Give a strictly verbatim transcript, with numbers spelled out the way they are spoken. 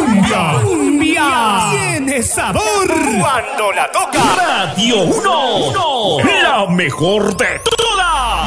cumbia. Cumbia. Tiene sabor. Cuando la toca Radio uno. La mejor de todas.